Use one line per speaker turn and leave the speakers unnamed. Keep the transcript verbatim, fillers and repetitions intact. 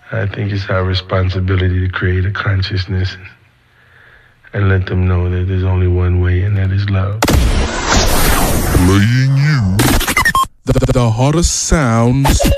I think it's our responsibility to create a consciousness and let them know that there's only one way, and that is love.
Playing you the, the hottest sounds